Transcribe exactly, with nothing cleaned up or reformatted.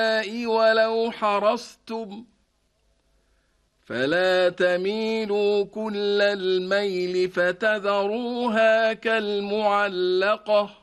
ولو حرصتم فلا تميلوا كل الميل فتذروها كالمعلقة